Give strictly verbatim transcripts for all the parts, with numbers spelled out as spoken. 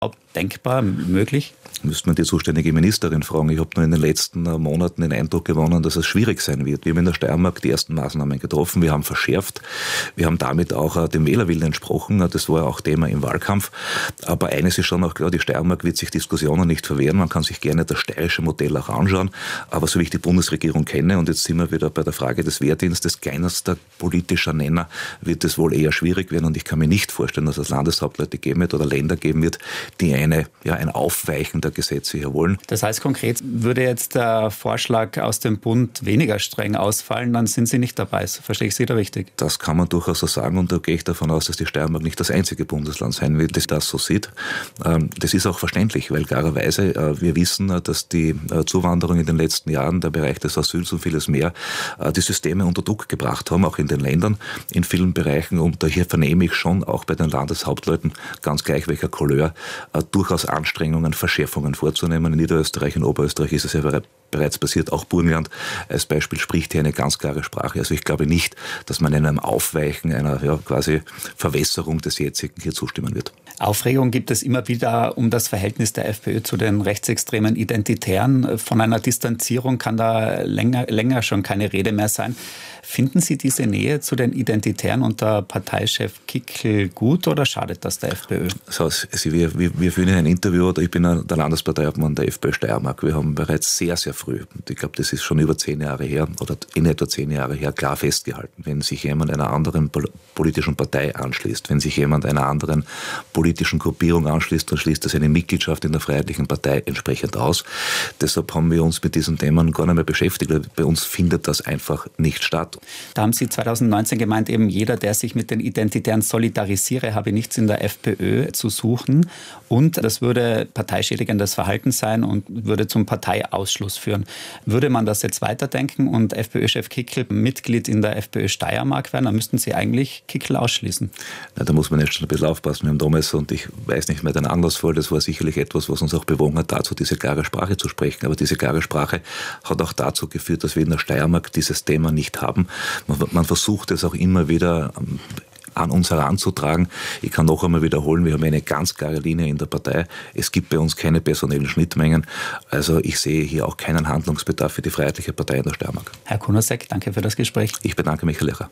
denkbar, möglich? Müsste man die zuständige Ministerin fragen. Ich habe nur in den letzten Monaten den Eindruck gewonnen, dass es schwierig sein wird. Wir haben in der Steiermark die ersten Maßnahmen getroffen. Wir haben verschärft. Wir haben damit auch dem Wählerwillen entsprochen. Das war auch Thema im Wahlkampf. Aber eines ist schon auch klar, die Steiermark wird sich Diskussionen nicht verwehren. Man kann sich gerne das steirische Modell auch anschauen. Aber so wie ich die Bundesregierung kenne, und jetzt sind wir wieder bei der Frage des Wehrdienstes, kleinster politischer Nenner, wird es wohl eher schwierig werden. Und ich kann mir nicht vorstellen, dass es Landeshauptleute geben wird oder Länder geben wird, die eine, ja, ein Aufweichen der Gesetze hier wollen. Das heißt konkret, würde jetzt der Vorschlag aus dem Bund weniger streng ausfallen, dann sind Sie nicht dabei. Verstehe ich Sie da richtig? Das kann man durchaus so sagen, und da gehe ich davon aus, dass die Steiermark nicht das einzige Bundesland sein wird, das das so sieht. Das ist auch verständlich, weil klarerweise wir wissen, dass die Zuwanderung in den letzten Jahren, der Bereich des Asyls und vieles mehr, die Systeme unter Druck gebracht haben, auch in den Ländern, in vielen Bereichen. Und hier vernehme ich schon auch bei den Landeshauptleuten, ganz gleich welcher Couleur, durchaus Anstrengungen, Verschärfungen vorzunehmen. In Niederösterreich und Oberösterreich ist es ja bereits passiert. Auch Burgenland als Beispiel spricht hier eine ganz klare Sprache. Also ich glaube nicht, dass man einem Aufweichen, einer ja, quasi Verwässerung des jetzigen hier zustimmen wird. Aufregung gibt es immer wieder um das Verhältnis der FPÖ zu den rechtsextremen Identitären. Von einer Distanzierung kann da länger, länger schon keine Rede mehr sein. Finden Sie diese Nähe zu den Identitären unter Parteichef Kickl gut oder schadet das der FPÖ? Also, wir, wir, wir führen ein Interview, oder ich bin der Landesparteiobmann der FPÖ Steiermark. Wir haben bereits sehr, sehr früh, und ich glaube, das ist schon über zehn Jahre her oder in etwa zehn Jahre her, klar festgehalten, wenn sich jemand einer anderen politischen Partei anschließt, wenn sich jemand einer anderen politischen Gruppierung anschließt, dann schließt er seine Mitgliedschaft in der Freiheitlichen Partei entsprechend aus. Deshalb haben wir uns mit diesen Themen gar nicht mehr beschäftigt. Bei uns findet das einfach nicht statt. Da haben Sie zwanzig neunzehn gemeint, eben jeder, der sich mit den Identitären solidarisiere, habe nichts in der FPÖ zu suchen. Und das würde parteischädigendes Verhalten sein und würde zum Parteiausschluss führen. Würde man das jetzt weiterdenken und FPÖ-Chef Kickl Mitglied in der FPÖ Steiermark werden, dann müssten Sie eigentlich Kickl ausschließen. Na, da muss man jetzt schon ein bisschen aufpassen. Wir haben damals, und ich weiß nicht mehr den Anlassfall, das war sicherlich etwas, was uns auch bewogen hat, dazu diese klare Sprache zu sprechen. Aber diese klare Sprache hat auch dazu geführt, dass wir in der Steiermark dieses Thema nicht haben. Man, man versucht es auch immer wieder an uns heranzutragen. Ich kann noch einmal wiederholen, wir haben eine ganz klare Linie in der Partei. Es gibt bei uns keine personellen Schnittmengen. Also ich sehe hier auch keinen Handlungsbedarf für die Freiheitliche Partei in der Steiermark. Herr Kunasek, danke für das Gespräch. Ich bedanke mich, Herr Lecher.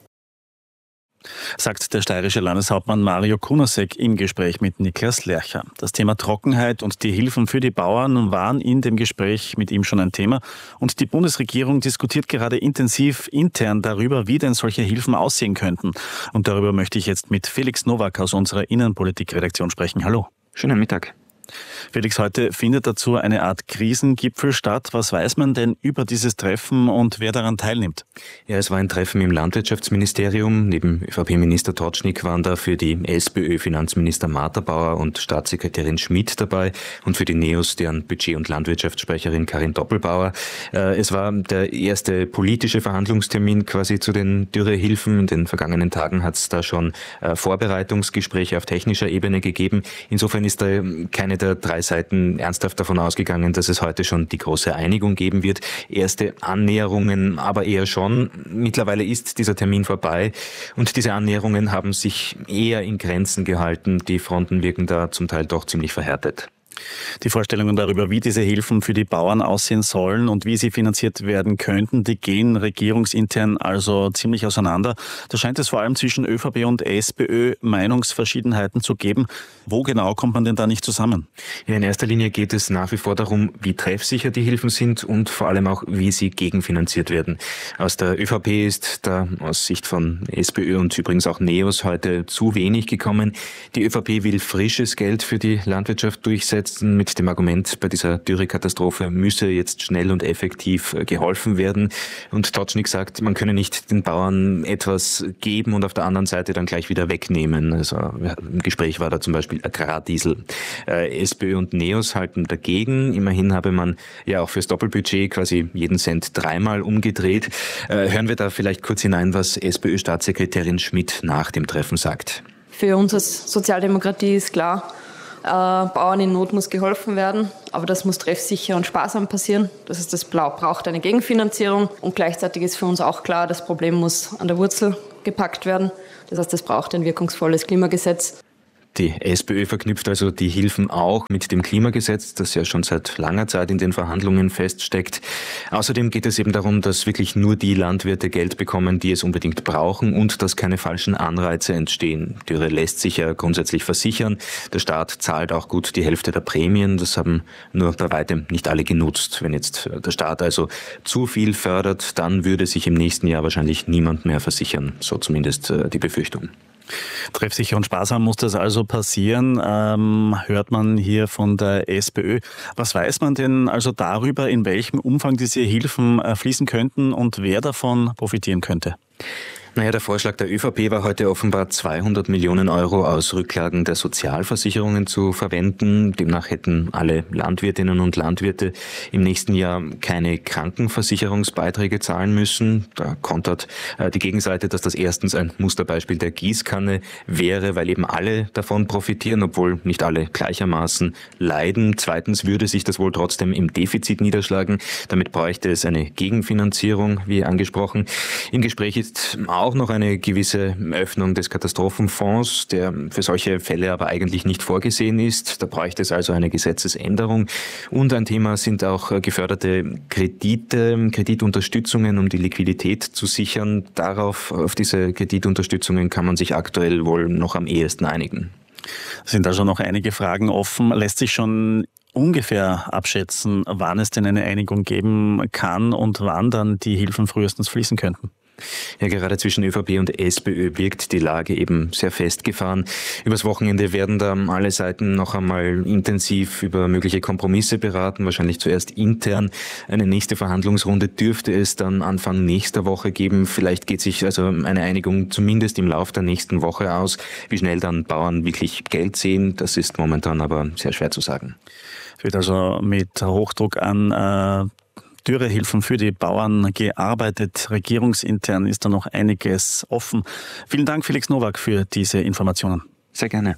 Sagt der steirische Landeshauptmann Mario Kunasek im Gespräch mit Niklas Lercher. Das Thema Trockenheit und die Hilfen für die Bauern waren in dem Gespräch mit ihm schon ein Thema. Und die Bundesregierung diskutiert gerade intensiv intern darüber, wie denn solche Hilfen aussehen könnten. Und darüber möchte ich jetzt mit Felix Nowak aus unserer Innenpolitik-Redaktion sprechen. Hallo. Schönen Mittag. Felix, heute findet dazu eine Art Krisengipfel statt. Was weiß man denn über dieses Treffen und wer daran teilnimmt? Ja, es war ein Treffen im Landwirtschaftsministerium. Neben ÖVP-Minister Totschnig waren da für die SPÖ-Finanzminister Marterbauer und Staatssekretärin Schmidt dabei und für die NEOS deren Budget- und Landwirtschaftssprecherin Karin Doppelbauer. Es war der erste politische Verhandlungstermin quasi zu den Dürrehilfen. In den vergangenen Tagen hat es da schon Vorbereitungsgespräche auf technischer Ebene gegeben. Insofern ist da keine der drei Seiten ernsthaft davon ausgegangen, dass es heute schon die große Einigung geben wird. Erste Annäherungen aber eher schon. Mittlerweile ist dieser Termin vorbei und diese Annäherungen haben sich eher in Grenzen gehalten. Die Fronten wirken da zum Teil doch ziemlich verhärtet. Die Vorstellungen darüber, wie diese Hilfen für die Bauern aussehen sollen und wie sie finanziert werden könnten, die gehen regierungsintern also ziemlich auseinander. Da scheint es vor allem zwischen ÖVP und SPÖ Meinungsverschiedenheiten zu geben. Wo genau kommt man denn da nicht zusammen? Ja, in erster Linie geht es nach wie vor darum, wie treffsicher die Hilfen sind und vor allem auch, wie sie gegenfinanziert werden. Aus der ÖVP ist da aus Sicht von SPÖ und übrigens auch NEOS heute zu wenig gekommen. Die ÖVP will frisches Geld für die Landwirtschaft durchsetzen, mit dem Argument, bei dieser Dürrekatastrophe müsse jetzt schnell und effektiv geholfen werden. Und Totschnig sagt, man könne nicht den Bauern etwas geben und auf der anderen Seite dann gleich wieder wegnehmen. Also im Gespräch war da zum Beispiel Agrardiesel. Äh, SPÖ und NEOS halten dagegen. Immerhin habe man ja auch fürs Doppelbudget quasi jeden Cent dreimal umgedreht. Äh, hören wir da vielleicht kurz hinein, was SPÖ-Staatssekretärin Schmidt nach dem Treffen sagt. Für uns als Sozialdemokratie ist klar, Äh, Bauern in Not muss geholfen werden, aber das muss treffsicher und sparsam passieren. Das heißt, das braucht eine Gegenfinanzierung und gleichzeitig ist für uns auch klar, das Problem muss an der Wurzel gepackt werden. Das heißt, es braucht ein wirkungsvolles Klimagesetz. Die SPÖ verknüpft also die Hilfen auch mit dem Klimagesetz, das ja schon seit langer Zeit in den Verhandlungen feststeckt. Außerdem geht es eben darum, dass wirklich nur die Landwirte Geld bekommen, die es unbedingt brauchen und dass keine falschen Anreize entstehen. Dürre lässt sich ja grundsätzlich versichern. Der Staat zahlt auch gut die Hälfte der Prämien. Das haben nur bei weitem nicht alle genutzt. Wenn jetzt der Staat also zu viel fördert, dann würde sich im nächsten Jahr wahrscheinlich niemand mehr versichern. So zumindest die Befürchtung. Treffsicher und sparsam muss das also passieren, ähm, hört man hier von der SPÖ. Was weiß man denn also darüber, in welchem Umfang diese Hilfen äh, fließen könnten und wer davon profitieren könnte? Naja, der Vorschlag der ÖVP war heute offenbar zweihundert Millionen Euro aus Rücklagen der Sozialversicherungen zu verwenden. Demnach hätten alle Landwirtinnen und Landwirte im nächsten Jahr keine Krankenversicherungsbeiträge zahlen müssen. Da kontert äh, die Gegenseite, dass das erstens ein Musterbeispiel der Gießkanne wäre, weil eben alle davon profitieren, obwohl nicht alle gleichermaßen leiden. Zweitens würde sich das wohl trotzdem im Defizit niederschlagen. Damit bräuchte es eine Gegenfinanzierung, wie angesprochen. Im Gespräch ist auch noch eine gewisse Öffnung des Katastrophenfonds, der für solche Fälle aber eigentlich nicht vorgesehen ist. Da bräuchte es also eine Gesetzesänderung. Und ein Thema sind auch geförderte Kredite, Kreditunterstützungen, um die Liquidität zu sichern. Darauf, auf diese Kreditunterstützungen kann man sich aktuell wohl noch am ehesten einigen. Es sind also noch einige Fragen offen. Lässt sich schon ungefähr abschätzen, wann es denn eine Einigung geben kann und wann dann die Hilfen frühestens fließen könnten? Ja, gerade zwischen ÖVP und SPÖ wirkt die Lage eben sehr festgefahren. Übers Wochenende werden da alle Seiten noch einmal intensiv über mögliche Kompromisse beraten, wahrscheinlich zuerst intern. Eine nächste Verhandlungsrunde dürfte es dann Anfang nächster Woche geben. Vielleicht geht sich also eine Einigung zumindest im Lauf der nächsten Woche aus. Wie schnell dann Bauern wirklich Geld sehen, das ist momentan aber sehr schwer zu sagen. Es wird also mit Hochdruck an äh Dürrehilfen für die Bauern gearbeitet. Regierungsintern ist da noch einiges offen. Vielen Dank, Felix Nowak, für diese Informationen. Sehr gerne.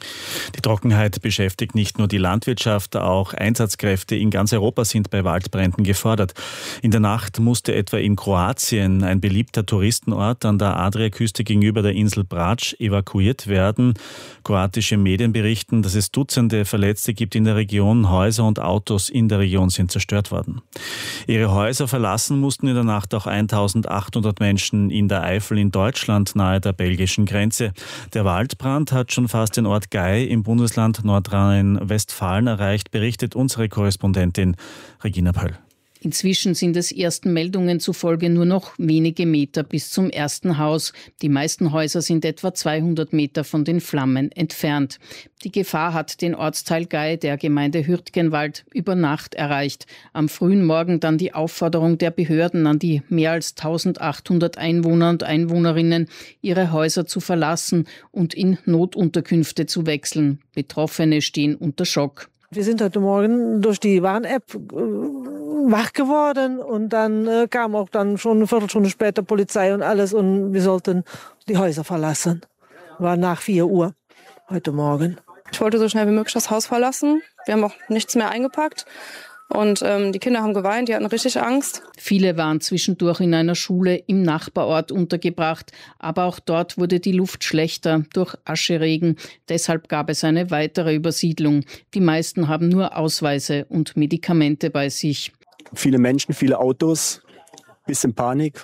Die Trockenheit beschäftigt nicht nur die Landwirtschaft, auch Einsatzkräfte in ganz Europa sind bei Waldbränden gefordert. In der Nacht musste etwa in Kroatien ein beliebter Touristenort an der Adriaküste gegenüber der Insel Brač evakuiert werden. Kroatische Medien berichten, dass es Dutzende Verletzte gibt in der Region. Häuser und Autos in der Region sind zerstört worden. Ihre Häuser verlassen mussten in der Nacht auch eintausendachthundert Menschen in der Eifel in Deutschland nahe der belgischen Grenze. Der Waldbrand hat schon fast den Ort Gei im Bundesland Nordrhein-Westfalen erreicht, berichtet unsere Korrespondentin Regina Pöll. Inzwischen sind es ersten Meldungen zufolge nur noch wenige Meter bis zum ersten Haus. Die meisten Häuser sind etwa zweihundert Meter von den Flammen entfernt. Die Gefahr hat den Ortsteil Gei der Gemeinde Hürtgenwald über Nacht erreicht. Am frühen Morgen dann die Aufforderung der Behörden an die mehr als eintausendachthundert Einwohner und Einwohnerinnen, ihre Häuser zu verlassen und in Notunterkünfte zu wechseln. Betroffene stehen unter Schock. Wir sind heute Morgen durch die Warn-App äh, wach geworden und dann äh, kam auch dann schon eine Viertelstunde später Polizei und alles und wir sollten die Häuser verlassen. War nach vier Uhr heute Morgen. Ich wollte so schnell wie möglich das Haus verlassen. Wir haben auch nichts mehr eingepackt. Und ähm, die Kinder haben geweint, die hatten richtig Angst. Viele waren zwischendurch in einer Schule im Nachbarort untergebracht. Aber auch dort wurde die Luft schlechter durch Ascheregen. Deshalb gab es eine weitere Übersiedlung. Die meisten haben nur Ausweise und Medikamente bei sich. Viele Menschen, viele Autos, bisschen Panik.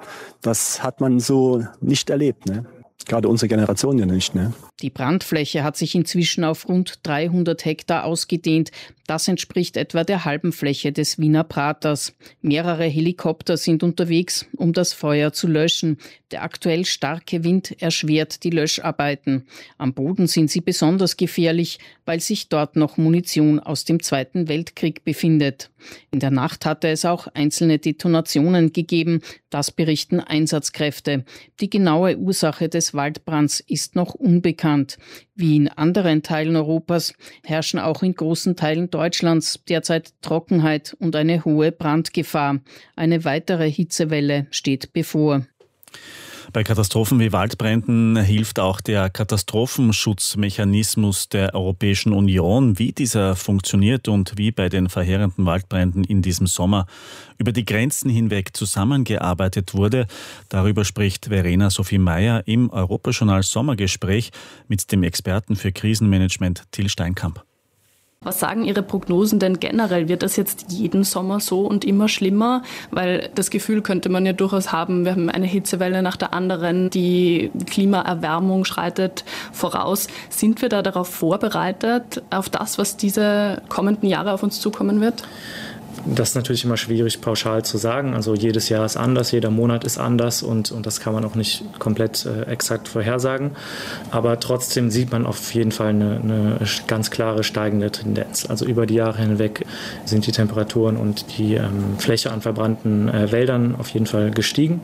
Das hat man so nicht erlebt, ne? Gerade unsere Generation ja nicht, ne? Die Brandfläche hat sich inzwischen auf rund dreihundert Hektar ausgedehnt. Das entspricht etwa der halben Fläche des Wiener Praters. Mehrere Helikopter sind unterwegs, um das Feuer zu löschen. Der aktuell starke Wind erschwert die Löscharbeiten. Am Boden sind sie besonders gefährlich, weil sich dort noch Munition aus dem Zweiten Weltkrieg befindet. In der Nacht hatte es auch einzelne Detonationen gegeben. Das berichten Einsatzkräfte. Die genaue Ursache des Waldbrands ist noch unbekannt. Wie in anderen Teilen Europas herrschen auch in großen Teilen Deutschlands derzeit Trockenheit und eine hohe Brandgefahr. Eine weitere Hitzewelle steht bevor. Bei Katastrophen wie Waldbränden hilft auch der Katastrophenschutzmechanismus der Europäischen Union. Wie dieser funktioniert und wie bei den verheerenden Waldbränden in diesem Sommer über die Grenzen hinweg zusammengearbeitet wurde, darüber spricht Verena Sophie Meyer im Europajournal Sommergespräch mit dem Experten für Krisenmanagement Till Steinkamp. Was sagen Ihre Prognosen denn generell? Wird das jetzt jeden Sommer so und immer schlimmer? Weil das Gefühl könnte man ja durchaus haben, wir haben eine Hitzewelle nach der anderen, die Klimaerwärmung schreitet voraus. Sind wir da darauf vorbereitet, auf das, was diese kommenden Jahre auf uns zukommen wird? Das ist natürlich immer schwierig pauschal zu sagen. Also jedes Jahr ist anders, jeder Monat ist anders und, und das kann man auch nicht komplett äh, exakt vorhersagen. Aber trotzdem sieht man auf jeden Fall eine, eine ganz klare steigende Tendenz. Also über die Jahre hinweg sind die Temperaturen und die ähm, Fläche an verbrannten äh, Wäldern auf jeden Fall gestiegen.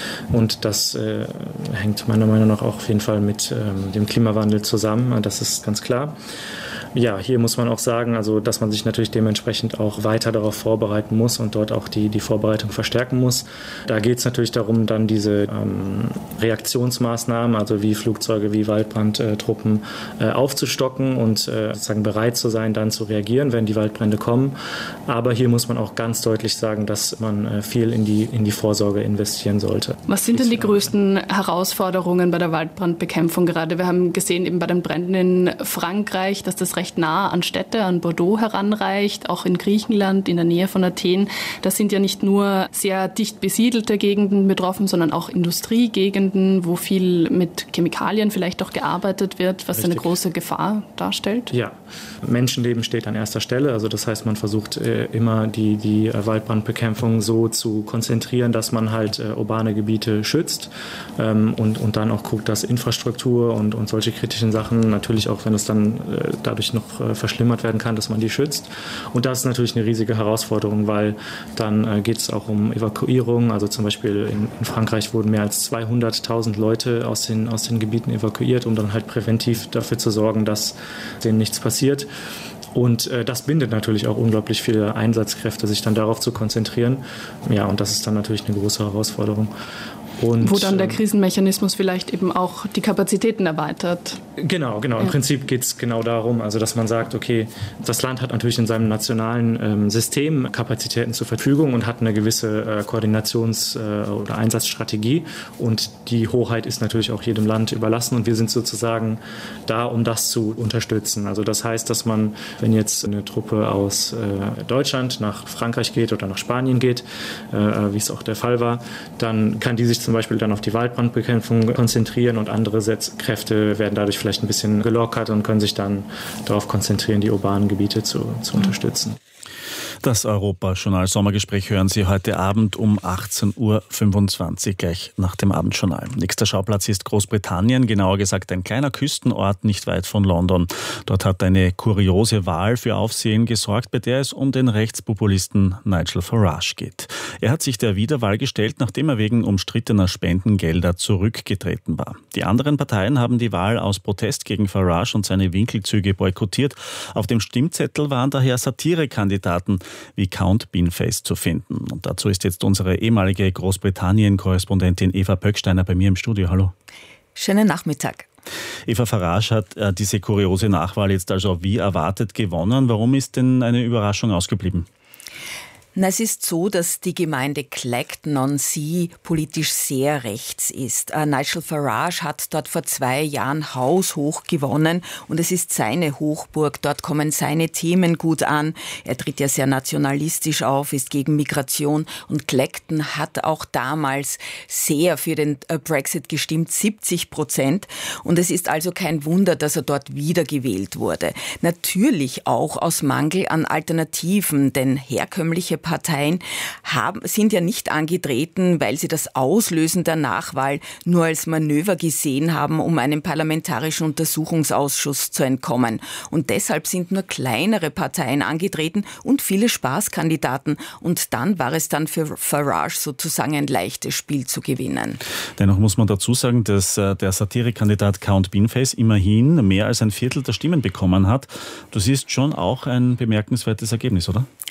Und das äh, hängt meiner Meinung nach auch auf jeden Fall mit ähm, dem Klimawandel zusammen. Das ist ganz klar. Ja, hier muss man auch sagen, also dass man sich natürlich dementsprechend auch weiter darauf vorbereiten muss und dort auch die, die Vorbereitung verstärken muss. Da geht es natürlich darum, dann diese ähm, Reaktionsmaßnahmen, also wie Flugzeuge, wie Waldbrandtruppen äh, aufzustocken und äh, sozusagen bereit zu sein, dann zu reagieren, wenn die Waldbrände kommen. Aber hier muss man auch ganz deutlich sagen, dass man äh, viel in die, in die Vorsorge investieren sollte. Was sind denn die größten Herausforderungen bei der Waldbrandbekämpfung gerade? Wir haben gesehen eben bei den Bränden in Frankreich, dass das recht nah an Städte, an Bordeaux heranreicht, auch in Griechenland, in der Nähe von Athen. Das sind ja nicht nur sehr dicht besiedelte Gegenden betroffen, sondern auch Industriegegenden, wo viel mit Chemikalien vielleicht auch gearbeitet wird, was Richtig. Eine große Gefahr darstellt. Ja, Menschenleben steht an erster Stelle. Also das heißt, man versucht äh, immer die, die äh, Waldbrandbekämpfung so zu konzentrieren, dass man halt äh, urbane Gebiete schützt ähm, und, und dann auch guckt, dass Infrastruktur und, und solche kritischen Sachen, natürlich auch, wenn es dann äh, dadurch noch äh, verschlimmert werden kann, dass man die schützt. Und das ist natürlich eine riesige Herausforderung, weil dann äh, geht es auch um Evakuierung. Also zum Beispiel in, in Frankreich wurden mehr als zweihunderttausend Leute aus den, aus den Gebieten evakuiert, um dann halt präventiv dafür zu sorgen, dass denen nichts passiert. Und äh, das bindet natürlich auch unglaublich viele Einsatzkräfte, sich dann darauf zu konzentrieren. Ja, und das ist dann natürlich eine große Herausforderung. Und, wo dann der Krisenmechanismus vielleicht eben auch die Kapazitäten erweitert. Genau, genau. Im ja. Prinzip geht es genau darum, also dass man sagt, okay, das Land hat natürlich in seinem nationalen ähm, System Kapazitäten zur Verfügung und hat eine gewisse äh, Koordinations- äh, oder Einsatzstrategie und die Hoheit ist natürlich auch jedem Land überlassen und wir sind sozusagen da, um das zu unterstützen. Also das heißt, dass man, wenn jetzt eine Truppe aus äh, Deutschland nach Frankreich geht oder nach Spanien geht, äh, wie es auch der Fall war, dann kann die sich zum Beispiel dann auf die Waldbrandbekämpfung konzentrieren und andere Kräfte werden dadurch vielleicht ein bisschen gelockert und können sich dann darauf konzentrieren, die urbanen Gebiete zu, zu unterstützen. Das Europajournal Sommergespräch hören Sie heute Abend um achtzehn Uhr fünfundzwanzig, gleich nach dem Abendjournal. Nächster Schauplatz ist Großbritannien, genauer gesagt ein kleiner Küstenort nicht weit von London. Dort hat eine kuriose Wahl für Aufsehen gesorgt, bei der es um den Rechtspopulisten Nigel Farage geht. Er hat sich der Wiederwahl gestellt, nachdem er wegen umstrittener Spendengelder zurückgetreten war. Die anderen Parteien haben die Wahl aus Protest gegen Farage und seine Winkelzüge boykottiert. Auf dem Stimmzettel waren daher Satirekandidaten wie Count Beanface zu finden. Und dazu ist jetzt unsere ehemalige Großbritannien-Korrespondentin Eva Pöcksteiner bei mir im Studio. Hallo. Schönen Nachmittag. Eva Farage hat äh, diese kuriose Nachwahl jetzt also wie erwartet gewonnen. Warum ist denn eine Überraschung ausgeblieben? Na, es ist so, dass die Gemeinde Clacton-on-Sea politisch sehr rechts ist. Äh, Nigel Farage hat dort vor zwei Jahren haushoch gewonnen und es ist seine Hochburg. Dort kommen seine Themen gut an. Er tritt ja sehr nationalistisch auf, ist gegen Migration und Clacton hat auch damals sehr für den Brexit gestimmt, siebzig Prozent. Und es ist also kein Wunder, dass er dort wiedergewählt wurde. Natürlich auch aus Mangel an Alternativen, denn herkömmliche Parteien haben, sind ja nicht angetreten, weil sie das Auslösen der Nachwahl nur als Manöver gesehen haben, um einem parlamentarischen Untersuchungsausschuss zu entkommen. Und deshalb sind nur kleinere Parteien angetreten und viele Spaßkandidaten. Und dann war es dann für Farage sozusagen ein leichtes Spiel zu gewinnen. Dennoch muss man dazu sagen, dass der Satirekandidat Count Beanface immerhin mehr als ein Viertel der Stimmen bekommen hat. Das ist schon auch ein bemerkenswertes Ergebnis, oder?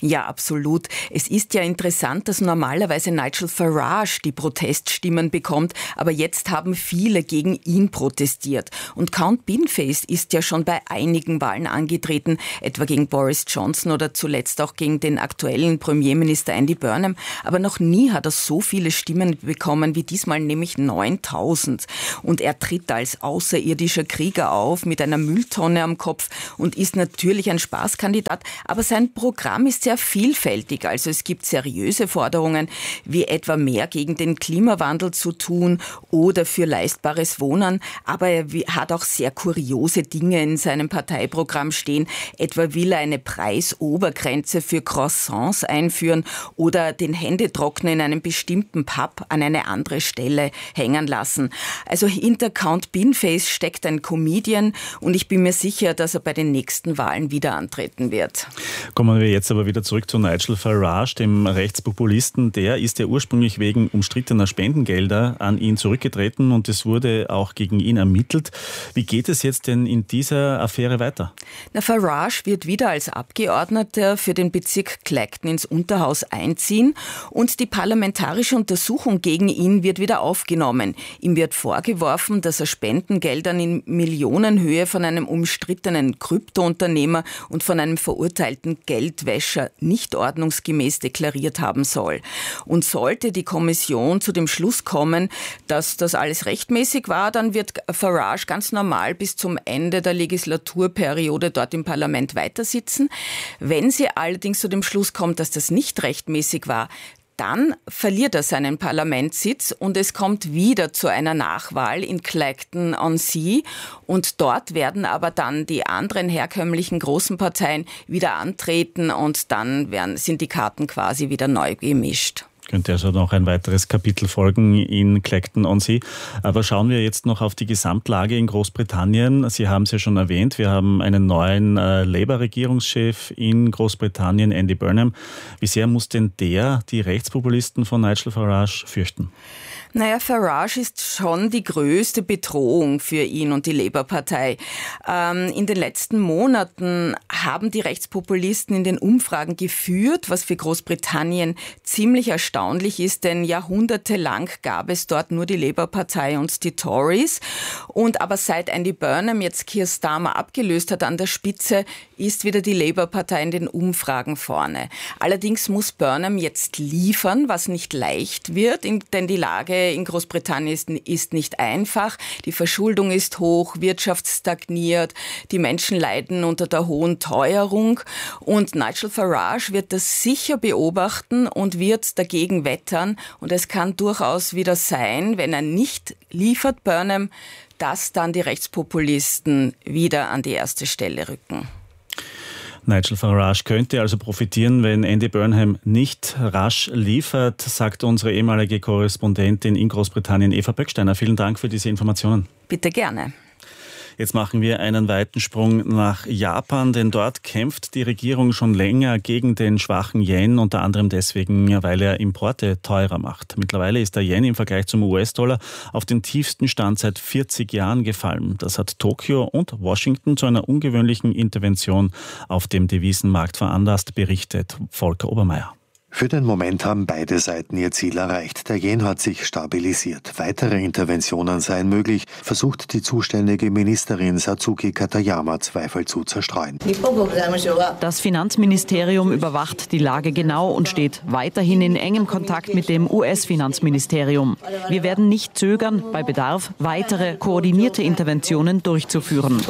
Ja, absolut. Es ist ja interessant, dass normalerweise Nigel Farage die Proteststimmen bekommt, aber jetzt haben viele gegen ihn protestiert. Und Count Binface ist ja schon bei einigen Wahlen angetreten, etwa gegen Boris Johnson oder zuletzt auch gegen den aktuellen Premierminister Andy Burnham. Aber noch nie hat er so viele Stimmen bekommen wie diesmal, nämlich neuntausend. Und er tritt als außerirdischer Krieger auf mit einer Mülltonne am Kopf und ist natürlich ein Spaßkandidat. Aber sein Programm ist sehr vielfältig. Also es gibt seriöse Forderungen, wie etwa mehr gegen den Klimawandel zu tun oder für leistbares Wohnen. Aber er hat auch sehr kuriose Dinge in seinem Parteiprogramm stehen. Etwa will er eine Preisobergrenze für Croissants einführen oder den Händetrockner in einem bestimmten Pub an eine andere Stelle hängen lassen. Also hinter Count Binface steckt ein Comedian und ich bin mir sicher, dass er bei den nächsten Wahlen wieder antreten wird. Kommen wir jetzt aber wieder zurück zu Nigel Farage, dem Rechtspopulisten. Der ist ja ursprünglich wegen umstrittener Spendengelder an ihn zurückgetreten und es wurde auch gegen ihn ermittelt. Wie geht es jetzt denn in dieser Affäre weiter? Na, Farage wird wieder als Abgeordneter für den Bezirk Clacton ins Unterhaus einziehen und die parlamentarische Untersuchung gegen ihn wird wieder aufgenommen. Ihm wird vorgeworfen, dass er Spendengeldern in Millionenhöhe von einem umstrittenen Kryptounternehmer und von einem verurteilten Geldwäscher nicht ordnungsgemäß deklariert haben soll. Und sollte die Kommission zu dem Schluss kommen, dass das alles rechtmäßig war, dann wird Farage ganz normal bis zum Ende der Legislaturperiode dort im Parlament weitersitzen. Wenn sie allerdings zu dem Schluss kommt, dass das nicht rechtmäßig war, dann verliert er seinen Parlamentssitz und es kommt wieder zu einer Nachwahl in Clacton-on-Sea und dort werden aber dann die anderen herkömmlichen großen Parteien wieder antreten und dann werden, sind die Karten quasi wieder neu gemischt. Könnte also noch ein weiteres Kapitel folgen in Clacton-on-Sea. Aber schauen wir jetzt noch auf die Gesamtlage in Großbritannien. Sie haben es ja schon erwähnt, wir haben einen neuen äh, Labour-Regierungschef in Großbritannien, Andy Burnham. Wie sehr muss denn der die Rechtspopulisten von Nigel Farage fürchten? Naja, Farage ist schon die größte Bedrohung für ihn und die Labour-Partei. Ähm, in den letzten Monaten haben die Rechtspopulisten in den Umfragen geführt, was für Großbritannien ziemlich erstaunlich ist, denn jahrhundertelang gab es dort nur die Labour-Partei und die Tories. Und aber seit Andy Burnham jetzt Keir Starmer abgelöst hat an der Spitze, ist wieder die Labour-Partei in den Umfragen vorne. Allerdings muss Burnham jetzt liefern, was nicht leicht wird, denn die Lage in Großbritannien ist, ist nicht einfach. Die Verschuldung ist hoch, Wirtschaft stagniert, die Menschen leiden unter der hohen Teuerung und Nigel Farage wird das sicher beobachten und wird dagegen wettern und es kann durchaus wieder sein, wenn er nicht liefert, Burnham, dass dann die Rechtspopulisten wieder an die erste Stelle rücken. Nigel Farage könnte also profitieren, wenn Andy Burnham nicht rasch liefert, sagt unsere ehemalige Korrespondentin in Großbritannien, Eva Böcksteiner. Vielen Dank für diese Informationen. Bitte gerne. Jetzt machen wir einen weiten Sprung nach Japan, denn dort kämpft die Regierung schon länger gegen den schwachen Yen, unter anderem deswegen, weil er Importe teurer macht. Mittlerweile ist der Yen im Vergleich zum U S-Dollar auf den tiefsten Stand seit vierzig Jahren gefallen. Das hat Tokio und Washington zu einer ungewöhnlichen Intervention auf dem Devisenmarkt veranlasst, berichtet Volker Obermeier. Für den Moment haben beide Seiten ihr Ziel erreicht. Der Yen hat sich stabilisiert. Weitere Interventionen seien möglich, versucht die zuständige Ministerin Satsuki Katayama Zweifel zu zerstreuen. Das Finanzministerium überwacht die Lage genau und steht weiterhin in engem Kontakt mit dem U S-Finanzministerium. Wir werden nicht zögern, bei Bedarf weitere koordinierte Interventionen durchzuführen.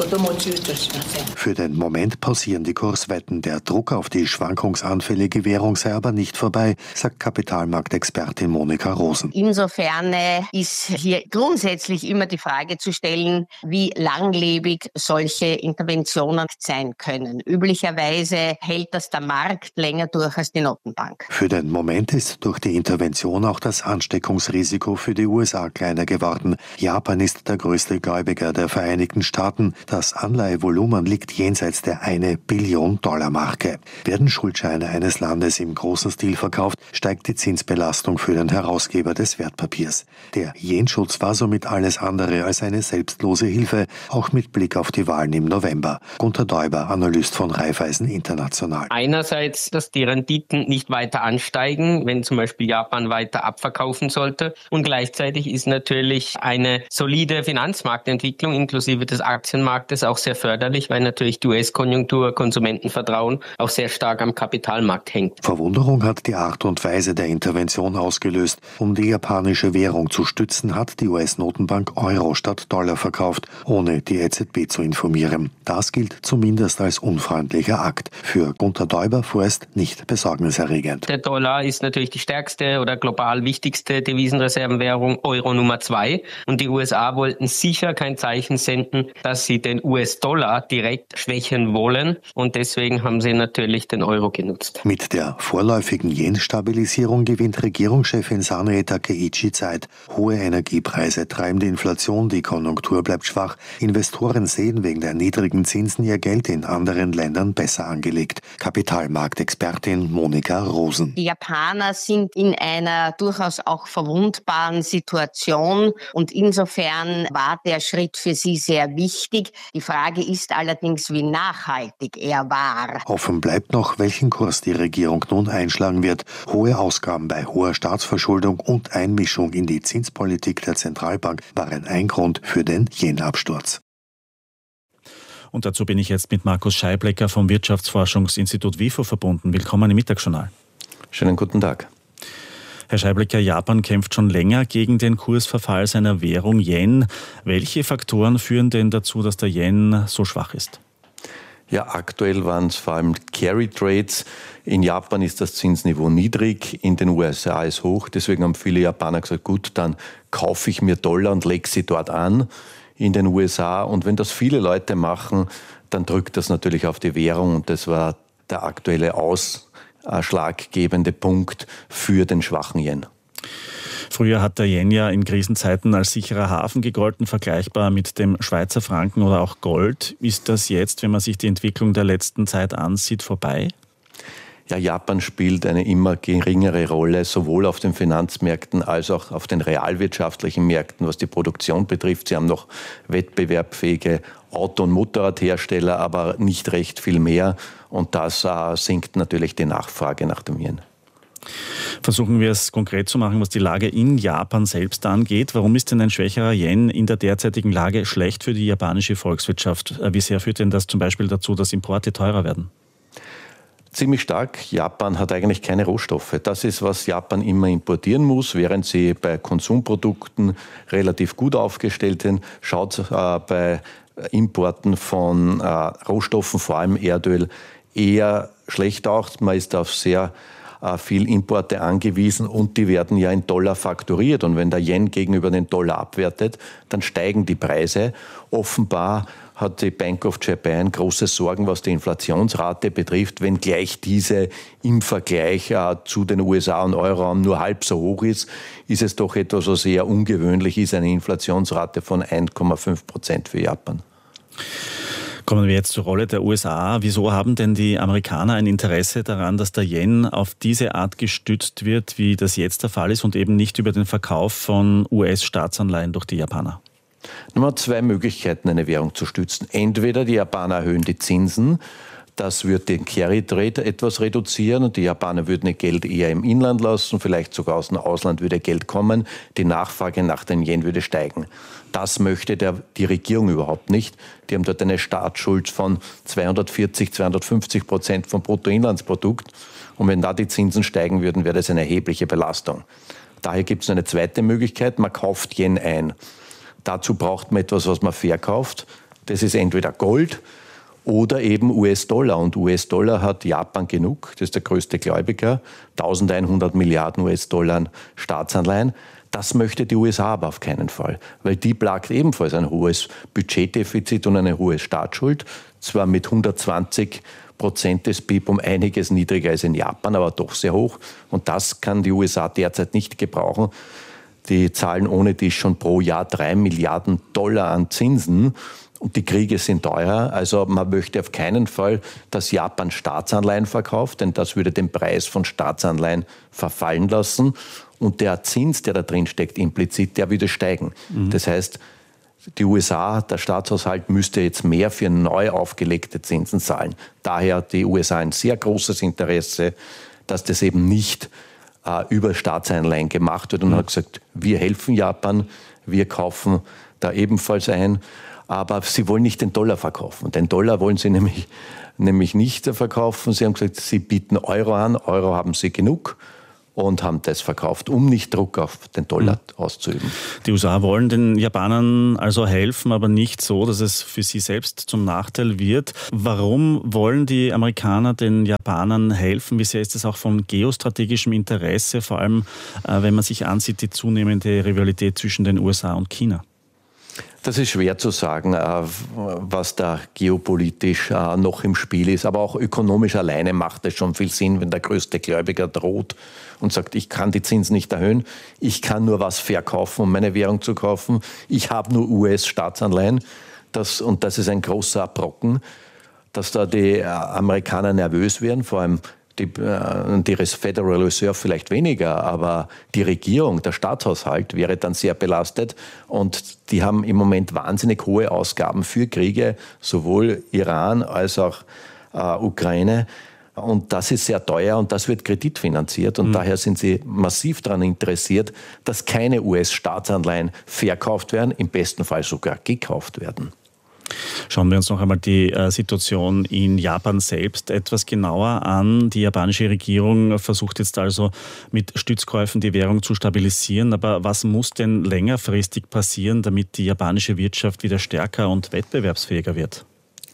Für den Moment pausieren die Kurswetten. Der Druck auf die schwankungsanfällige Währung sei aber nicht vorbei, sagt Kapitalmarktexpertin Monika Rosen. Insofern ist hier grundsätzlich immer die Frage zu stellen, wie langlebig solche Interventionen sein können. Üblicherweise hält das der Markt länger durch als die Notenbank. Für den Moment ist durch die Intervention auch das Ansteckungsrisiko für die U S A kleiner geworden. Japan ist der größte Gläubiger der Vereinigten Staaten. Das Anleihevolumen liegt jenseits der eine Billion Dollar Marke. Werden Schuldscheine eines Landes im großen Stil volatil verkauft, steigt die Zinsbelastung für den Herausgeber des Wertpapiers. Der Yen-Schutz war somit alles andere als eine selbstlose Hilfe, auch mit Blick auf die Wahlen im November. Gunter Däuber, Analyst von Raiffeisen International. Einerseits, dass die Renditen nicht weiter ansteigen, wenn zum Beispiel Japan weiter abverkaufen sollte. Und gleichzeitig ist natürlich eine solide Finanzmarktentwicklung inklusive des Aktienmarktes auch sehr förderlich, weil natürlich die U S-Konjunktur, Konsumentenvertrauen auch sehr stark am Kapitalmarkt hängt. Verwunderung hat die Art und Weise der Intervention ausgelöst. Um die japanische Währung zu stützen, hat die U S-Notenbank Euro statt Dollar verkauft, ohne die E Z B zu informieren. Das gilt zumindest als unfreundlicher Akt. Für Gunter Däuber vorerst nicht besorgniserregend. Der Dollar ist natürlich die stärkste oder global wichtigste Devisenreservenwährung, Euro Nummer zwei. Und die U S A wollten sicher kein Zeichen senden, dass sie den U S-Dollar direkt schwächen wollen. Und deswegen haben sie natürlich den Euro genutzt. Mit der vorläufigen Yen-Stabilisierung gewinnt Regierungschefin Sanae Takeichi Zeit. Hohe Energiepreise treiben die Inflation, die Konjunktur bleibt schwach. Investoren sehen wegen der niedrigen Zinsen ihr Geld in anderen Ländern besser angelegt. Kapitalmarktexpertin Monika Rosen. Die Japaner sind in einer durchaus auch verwundbaren Situation und insofern war der Schritt für sie sehr wichtig. Die Frage ist allerdings, wie nachhaltig er war. Offen bleibt noch, welchen Kurs die Regierung nun einschlagen wird. Hohe Ausgaben bei hoher Staatsverschuldung und Einmischung in die Zinspolitik der Zentralbank waren ein Grund für den Yen-Absturz. Und dazu bin ich jetzt mit Markus Scheiblecker vom Wirtschaftsforschungsinstitut W I F O verbunden. Willkommen im Mittagsjournal. Schönen guten Tag. Herr Scheiblecker, Japan kämpft schon länger gegen den Kursverfall seiner Währung Yen. Welche Faktoren führen denn dazu, dass der Yen so schwach ist? Ja, aktuell waren es vor allem Carry Trades. In Japan ist das Zinsniveau niedrig, in den U S A ist hoch. Deswegen haben viele Japaner gesagt, gut, dann kaufe ich mir Dollar und lege sie dort an in den U S A. Und wenn das viele Leute machen, dann drückt das natürlich auf die Währung. Und das war der aktuelle ausschlaggebende Punkt für den schwachen Yen. Früher hat der Yen ja in Krisenzeiten als sicherer Hafen gegolten, vergleichbar mit dem Schweizer Franken oder auch Gold. Ist das jetzt, wenn man sich die Entwicklung der letzten Zeit ansieht, vorbei? Ja, Japan spielt eine immer geringere Rolle, sowohl auf den Finanzmärkten als auch auf den realwirtschaftlichen Märkten, was die Produktion betrifft. Sie haben noch wettbewerbsfähige Auto- und Motorradhersteller, aber nicht recht viel mehr. Und das äh, sinkt natürlich die Nachfrage nach dem Yen. Versuchen wir es konkret zu machen, was die Lage in Japan selbst angeht. Warum ist denn ein schwächerer Yen in der derzeitigen Lage schlecht für die japanische Volkswirtschaft? Wie sehr führt denn das zum Beispiel dazu, dass Importe teurer werden? Ziemlich stark. Japan hat eigentlich keine Rohstoffe. Das ist, was Japan immer importieren muss, während sie bei Konsumprodukten relativ gut aufgestellt sind. Schaut äh, bei Importen von äh, Rohstoffen, vor allem Erdöl, eher schlecht aus. Man ist auf sehr viel Importe angewiesen und die werden ja in Dollar fakturiert. Und wenn der Yen gegenüber den Dollar abwertet, dann steigen die Preise. Offenbar hat die Bank of Japan große Sorgen, was die Inflationsrate betrifft, wenngleich diese im Vergleich äh, zu den U S A und Euro nur halb so hoch ist, ist es doch etwas, was eher ungewöhnlich ist, eine Inflationsrate von eins Komma fünf Prozent für Japan. Kommen wir jetzt zur Rolle der U S A. Wieso haben denn die Amerikaner ein Interesse daran, dass der Yen auf diese Art gestützt wird, wie das jetzt der Fall ist und eben nicht über den Verkauf von U S-Staatsanleihen durch die Japaner? Man hat zwei Möglichkeiten, eine Währung zu stützen. Entweder die Japaner erhöhen die Zinsen, das wird den Carry Trade etwas reduzieren und die Japaner würden ihr Geld eher im Inland lassen, vielleicht sogar aus dem Ausland würde Geld kommen, die Nachfrage nach dem Yen würde steigen. Das möchte der, die Regierung überhaupt nicht. Die haben dort eine Staatsschuld von zweihundertvierzig, zweihundertfünfzig Prozent vom Bruttoinlandsprodukt. Und wenn da die Zinsen steigen würden, wäre das eine erhebliche Belastung. Daher gibt es eine zweite Möglichkeit, man kauft Yen ein. Dazu braucht man etwas, was man verkauft. Das ist entweder Gold oder eben U S-Dollar. Und U S-Dollar hat Japan genug, das ist der größte Gläubiger, eintausendeinhundert Milliarden U S-Dollar an Staatsanleihen. Das möchte die U S A aber auf keinen Fall, weil die plagt ebenfalls ein hohes Budgetdefizit und eine hohe Staatsschuld, zwar mit hundertzwanzig Prozent des B I P um einiges niedriger als in Japan, aber doch sehr hoch. Und das kann die U S A derzeit nicht gebrauchen. Die zahlen ohne dies schon pro Jahr drei Milliarden Dollar an Zinsen. Und die Kriege sind teurer. Also man möchte auf keinen Fall, dass Japan Staatsanleihen verkauft, denn das würde den Preis von Staatsanleihen verfallen lassen. Und der Zins, der da drin steckt, implizit, der würde steigen. Mhm. Das heißt, die U S A, der Staatshaushalt müsste jetzt mehr für neu aufgelegte Zinsen zahlen. Daher hat die U S A ein sehr großes Interesse, dass das eben nicht äh, über Staatsanleihen gemacht wird. Und mhm. hat gesagt, wir helfen Japan, wir kaufen da ebenfalls ein. Aber sie wollen nicht den Dollar verkaufen. Den Dollar wollen sie nämlich, nämlich nicht verkaufen. Sie haben gesagt, sie bieten Euro an. Euro haben sie genug. Und haben das verkauft, um nicht Druck auf den Dollar mhm. auszuüben. Die U S A wollen den Japanern also helfen, aber nicht so, dass es für sie selbst zum Nachteil wird. Warum wollen die Amerikaner den Japanern helfen? Wie sehr ist das auch von geostrategischem Interesse, vor allem äh, wenn man sich ansieht, die zunehmende Rivalität zwischen den U S A und China? Das ist schwer zu sagen, was da geopolitisch noch im Spiel ist. Aber auch ökonomisch alleine macht es schon viel Sinn, wenn der größte Gläubiger droht und sagt, ich kann die Zinsen nicht erhöhen, ich kann nur was verkaufen, um meine Währung zu kaufen. Ich habe nur U S-Staatsanleihen. Das, und das ist ein großer Brocken, dass da die Amerikaner nervös werden, vor allem Die, die Federal Reserve vielleicht weniger, aber die Regierung, der Staatshaushalt wäre dann sehr belastet und die haben im Moment wahnsinnig hohe Ausgaben für Kriege, sowohl Iran als auch äh, Ukraine. Und das ist sehr teuer und das wird kreditfinanziert und mhm. daher sind sie massiv daran interessiert, dass keine U S-Staatsanleihen verkauft werden, im besten Fall sogar gekauft werden. Schauen wir uns noch einmal die äh, Situation in Japan selbst etwas genauer an. Die japanische Regierung versucht jetzt also mit Stützkäufen die Währung zu stabilisieren. Aber was muss denn längerfristig passieren, damit die japanische Wirtschaft wieder stärker und wettbewerbsfähiger wird?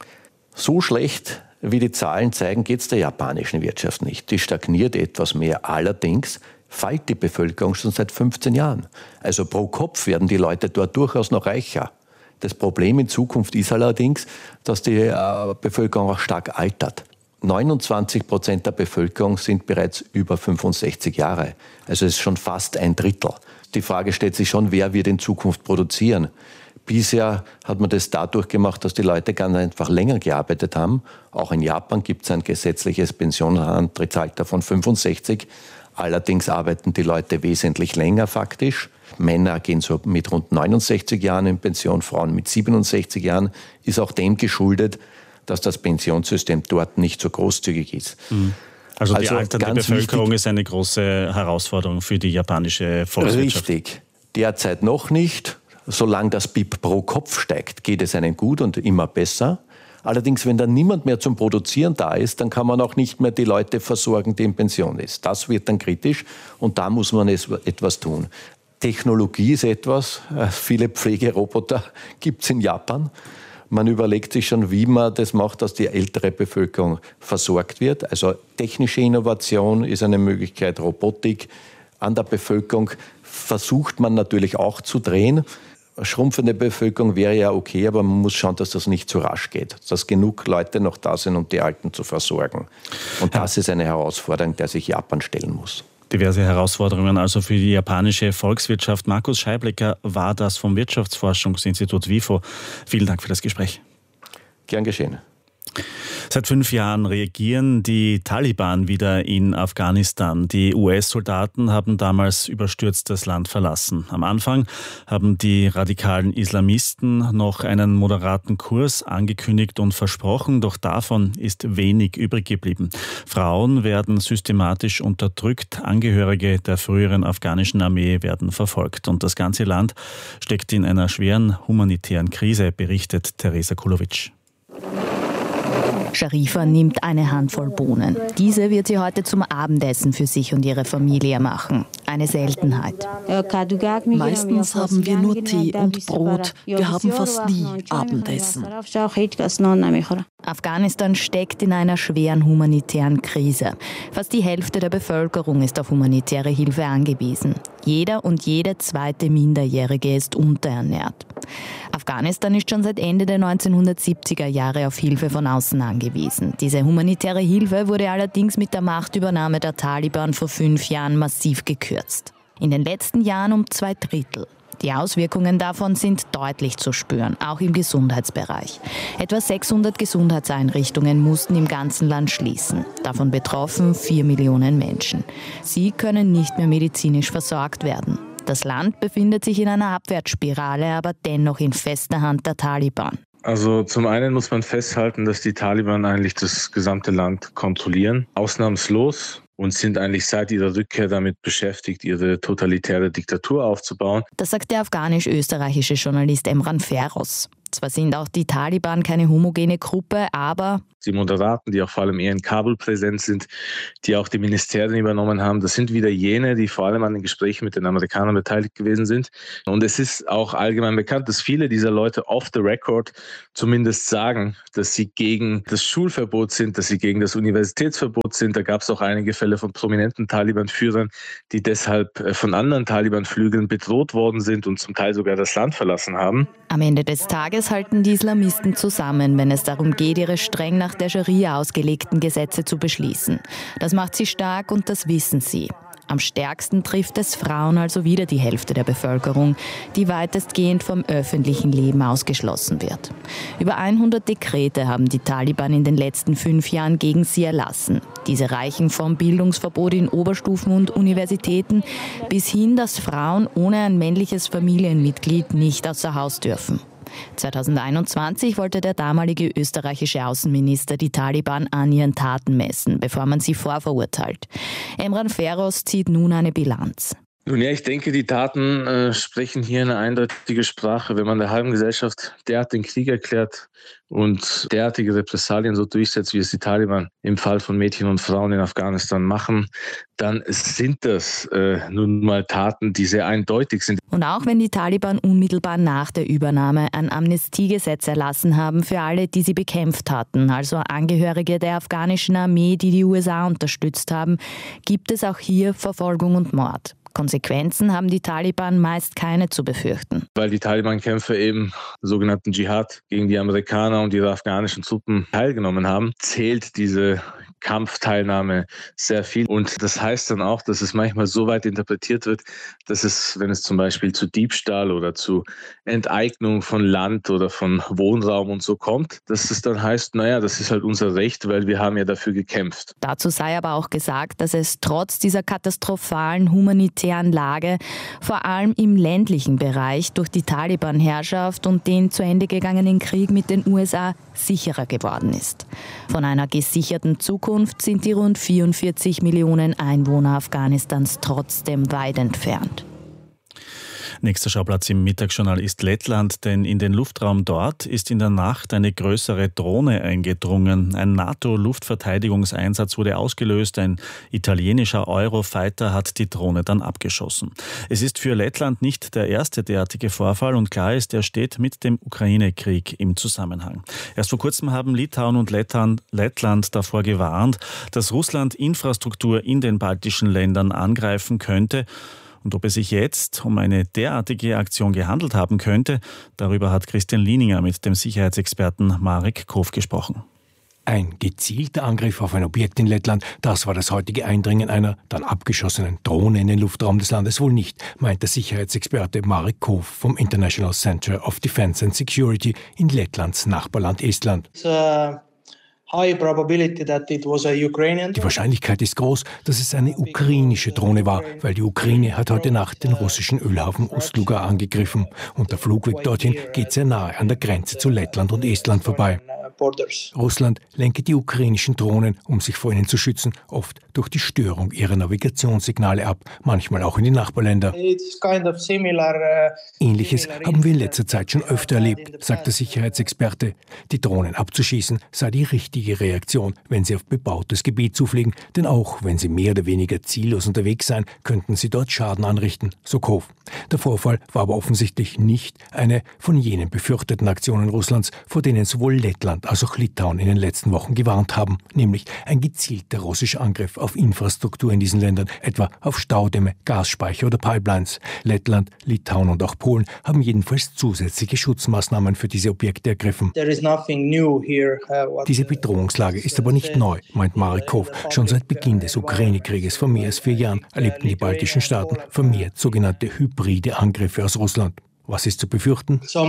So schlecht, wie die Zahlen zeigen, geht es der japanischen Wirtschaft nicht. Die stagniert etwas mehr. Allerdings fällt die Bevölkerung schon seit fünfzehn Jahren. Also pro Kopf werden die Leute dort durchaus noch reicher. Das Problem in Zukunft ist allerdings, dass die äh, Bevölkerung auch stark altert. neunundzwanzig Prozent der Bevölkerung sind bereits über fünfundsechzig Jahre. Also es ist schon fast ein Drittel. Die Frage stellt sich schon, wer wird in Zukunft produzieren? Bisher hat man das dadurch gemacht, dass die Leute ganz einfach länger gearbeitet haben. Auch in Japan gibt es ein gesetzliches Pensionsantrittsalter von fünfundsechzig. Allerdings arbeiten die Leute wesentlich länger faktisch. Männer gehen so mit rund neunundsechzig Jahren in Pension, Frauen mit siebenundsechzig Jahren. Ist auch dem geschuldet, dass das Pensionssystem dort nicht so großzügig ist. Mhm. Also die also alternde Bevölkerung wichtig, ist eine große Herausforderung für die japanische Volkswirtschaft. Richtig. Derzeit noch nicht. Solange das B I P pro Kopf steigt, geht es einem gut und immer besser. Allerdings, wenn dann niemand mehr zum Produzieren da ist, dann kann man auch nicht mehr die Leute versorgen, die in Pension ist. Das wird dann kritisch und da muss man etwas tun. Technologie ist etwas, viele Pflegeroboter gibt es in Japan. Man überlegt sich schon, wie man das macht, dass die ältere Bevölkerung versorgt wird. Also technische Innovation ist eine Möglichkeit, Robotik. An der Bevölkerung versucht man natürlich auch zu drehen. Eine schrumpfende Bevölkerung wäre ja okay, aber man muss schauen, dass das nicht zu rasch geht. Dass genug Leute noch da sind, um die Alten zu versorgen. Und das ist eine Herausforderung, der sich Japan stellen muss. Diverse Herausforderungen also für die japanische Volkswirtschaft. Markus Scheiblecker war das vom Wirtschaftsforschungsinstitut WIFO. Vielen Dank für das Gespräch. Gern geschehen. Seit fünf Jahren regieren die Taliban wieder in Afghanistan. Die U S-Soldaten haben damals überstürzt das Land verlassen. Am Anfang haben die radikalen Islamisten noch einen moderaten Kurs angekündigt und versprochen, doch davon ist wenig übrig geblieben. Frauen werden systematisch unterdrückt, Angehörige der früheren afghanischen Armee werden verfolgt. Und das ganze Land steckt in einer schweren humanitären Krise, berichtet Teresa Kulovic. Sharifa nimmt eine Handvoll Bohnen. Diese wird sie heute zum Abendessen für sich und ihre Familie machen. Eine Seltenheit. Meistens haben wir nur Tee und Brot. Wir haben fast nie Abendessen. Afghanistan steckt in einer schweren humanitären Krise. Fast die Hälfte der Bevölkerung ist auf humanitäre Hilfe angewiesen. Jeder und jede zweite Minderjährige ist unterernährt. Afghanistan ist schon seit Ende der neunzehnhundertsiebziger Jahre auf Hilfe von außen angewiesen. Diese humanitäre Hilfe wurde allerdings mit der Machtübernahme der Taliban vor fünf Jahren massiv gekürzt. In den letzten Jahren um zwei Drittel. Die Auswirkungen davon sind deutlich zu spüren, auch im Gesundheitsbereich. Etwa sechshundert Gesundheitseinrichtungen mussten im ganzen Land schließen. Davon betroffen vier Millionen Menschen. Sie können nicht mehr medizinisch versorgt werden. Das Land befindet sich in einer Abwärtsspirale, aber dennoch in fester Hand der Taliban. Also zum einen muss man festhalten, dass die Taliban eigentlich das gesamte Land kontrollieren, ausnahmslos, und sind eigentlich seit ihrer Rückkehr damit beschäftigt, ihre totalitäre Diktatur aufzubauen. Das sagt der afghanisch-österreichische Journalist Emran Feroz. Zwar sind auch die Taliban keine homogene Gruppe, aber die Moderaten, die auch vor allem eher in Kabul präsent sind, die auch die Ministerien übernommen haben, das sind wieder jene, die vor allem an den Gesprächen mit den Amerikanern beteiligt gewesen sind. Und es ist auch allgemein bekannt, dass viele dieser Leute off the record zumindest sagen, dass sie gegen das Schulverbot sind, dass sie gegen das Universitätsverbot sind. Da gab es auch einige Fälle von prominenten Taliban-Führern, die deshalb von anderen Taliban-Flügeln bedroht worden sind und zum Teil sogar das Land verlassen haben. Am Ende des Tages halten die Islamisten zusammen, wenn es darum geht, ihre streng nach der Scharia ausgelegten Gesetze zu beschließen. Das macht sie stark und das wissen sie. Am stärksten trifft es Frauen, also wieder die Hälfte der Bevölkerung, die weitestgehend vom öffentlichen Leben ausgeschlossen wird. Über hundert Dekrete haben die Taliban in den letzten fünf Jahren gegen sie erlassen. Diese reichen vom Bildungsverbot in Oberstufen und Universitäten bis hin, dass Frauen ohne ein männliches Familienmitglied nicht außer Haus dürfen. zweitausendeinundzwanzig wollte der damalige österreichische Außenminister die Taliban an ihren Taten messen, bevor man sie vorverurteilt. Emran Feroz zieht nun eine Bilanz. Nun ja, ich denke, die Daten äh, sprechen hier eine eindeutige Sprache. Wenn man der halben Gesellschaft derart den Krieg erklärt und derartige Repressalien so durchsetzt, wie es die Taliban im Fall von Mädchen und Frauen in Afghanistan machen, dann sind das äh, nun mal Taten, die sehr eindeutig sind. Und auch wenn die Taliban unmittelbar nach der Übernahme ein Amnestiegesetz erlassen haben für alle, die sie bekämpft hatten, also Angehörige der afghanischen Armee, die die U S A unterstützt haben, gibt es auch hier Verfolgung und Mord. Konsequenzen haben die Taliban meist keine zu befürchten. Weil die Taliban-Kämpfer eben sogenannten Dschihad gegen die Amerikaner und ihre afghanischen Truppen teilgenommen haben, zählt diese Kampfteilnahme sehr viel. Und das heißt dann auch, dass es manchmal so weit interpretiert wird, dass es, wenn es zum Beispiel zu Diebstahl oder zu Enteignung von Land oder von Wohnraum und so kommt, dass es dann heißt, naja, das ist halt unser Recht, weil wir haben ja dafür gekämpft. Dazu sei aber auch gesagt, dass es trotz dieser katastrophalen humanitären Lage vor allem im ländlichen Bereich durch die Taliban-Herrschaft und den zu Ende gegangenen Krieg mit den U S A sicherer geworden ist. Von einer gesicherten Zukunft sind die rund vierundvierzig Millionen Einwohner Afghanistans trotzdem weit entfernt. Nächster Schauplatz im Mittagsjournal ist Lettland, denn in den Luftraum dort ist in der Nacht eine größere Drohne eingedrungen. Ein NATO-Luftverteidigungseinsatz wurde ausgelöst, ein italienischer Eurofighter hat die Drohne dann abgeschossen. Es ist für Lettland nicht der erste derartige Vorfall und klar ist, er steht mit dem Ukraine-Krieg im Zusammenhang. Erst vor kurzem haben Litauen und Lettland, Lettland davor gewarnt, dass Russland Infrastruktur in den baltischen Ländern angreifen könnte. Und ob es sich jetzt um eine derartige Aktion gehandelt haben könnte, darüber hat Christian Lieninger mit dem Sicherheitsexperten Marek Kof gesprochen. Ein gezielter Angriff auf ein Objekt in Lettland, das war das heutige Eindringen einer dann abgeschossenen Drohne in den Luftraum des Landes wohl nicht, meint der Sicherheitsexperte Marek Kof vom International Center of Defense and Security in Lettlands Nachbarland Estland. Die Wahrscheinlichkeit ist groß, dass es eine ukrainische Drohne war, weil die Ukraine hat heute Nacht den russischen Ölhafen Ust-Luga angegriffen und der Flugweg dorthin geht sehr nahe an der Grenze zu Lettland und Estland vorbei. Russland lenke die ukrainischen Drohnen, um sich vor ihnen zu schützen, oft durch die Störung ihrer Navigationssignale ab, manchmal auch in die Nachbarländer. Ähnliches haben wir in letzter Zeit schon öfter erlebt, sagt der Sicherheitsexperte. Die Drohnen abzuschießen sei die richtige Reaktion, wenn sie auf bebautes Gebiet zufliegen, denn auch wenn sie mehr oder weniger ziellos unterwegs seien, könnten sie dort Schaden anrichten, so Kof. Der Vorfall war aber offensichtlich nicht eine von jenen befürchteten Aktionen Russlands, vor denen sowohl Lettland als auch Litauen in den letzten Wochen gewarnt haben, nämlich ein gezielter russischer Angriff auf Infrastruktur in diesen Ländern, etwa auf Staudämme, Gasspeicher oder Pipelines. Lettland, Litauen und auch Polen haben jedenfalls zusätzliche Schutzmaßnahmen für diese Objekte ergriffen. Diese Bedrohungslage ist aber nicht neu, meint Marikov. Schon seit Beginn des Ukraine-Krieges vor mehr als vier Jahren erlebten die baltischen Staaten vermehrt sogenannte hybride Angriffe aus Russland. Was ist zu befürchten? Die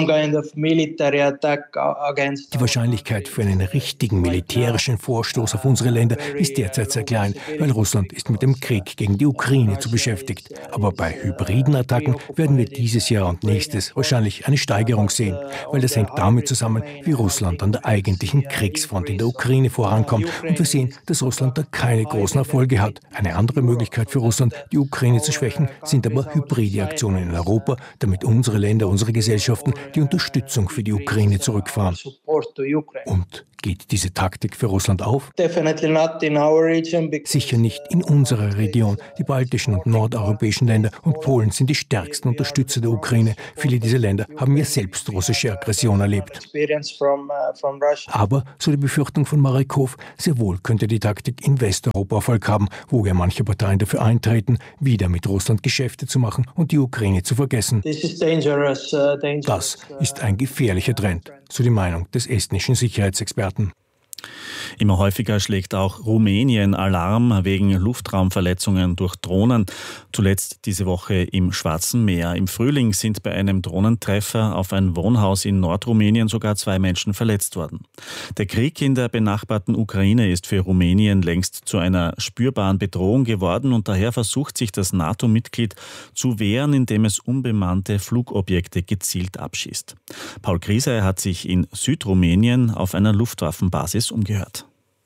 Wahrscheinlichkeit für einen richtigen militärischen Vorstoß auf unsere Länder ist derzeit sehr klein, weil Russland ist mit dem Krieg gegen die Ukraine zu beschäftigt. Aber bei hybriden Attacken werden wir dieses Jahr und nächstes wahrscheinlich eine Steigerung sehen, weil das hängt damit zusammen, wie Russland an der eigentlichen Kriegsfront in der Ukraine vorankommt. Und wir sehen, dass Russland da keine großen Erfolge hat. Eine andere Möglichkeit für Russland, die Ukraine zu schwächen, sind aber hybride Aktionen in Europa, damit unsere Länder Länder, unsere Gesellschaften die Unterstützung für die Ukraine zurückfahren. Und geht diese Taktik für Russland auf? Sicher nicht in unserer Region. Die baltischen und nordeuropäischen Länder und Polen sind die stärksten Unterstützer der Ukraine. Viele dieser Länder haben ja selbst russische Aggression erlebt. Aber, so die Befürchtung von Marikov, sehr wohl könnte die Taktik in Westeuropa Erfolg haben, wo ja manche Parteien dafür eintreten, wieder mit Russland Geschäfte zu machen und die Ukraine zu vergessen. Das ist ein gefährlicher Trend, so die Meinung des estnischen Sicherheitsexperten. Immer häufiger schlägt auch Rumänien Alarm wegen Luftraumverletzungen durch Drohnen. Zuletzt diese Woche im Schwarzen Meer. Im Frühling sind bei einem Drohnentreffer auf ein Wohnhaus in Nordrumänien sogar zwei Menschen verletzt worden. Der Krieg in der benachbarten Ukraine ist für Rumänien längst zu einer spürbaren Bedrohung geworden und daher versucht sich das NATO-Mitglied zu wehren, indem es unbemannte Flugobjekte gezielt abschießt. Paul Grieseier hat sich in Südrumänien auf einer Luftwaffenbasis umgehört.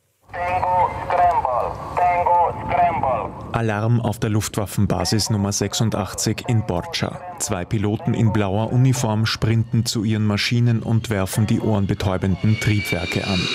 Alarm auf der Luftwaffenbasis Nummer sechsundachtzig in Borcsa. Zwei Piloten in blauer Uniform sprinten zu ihren Maschinen und werfen die ohrenbetäubenden Triebwerke an.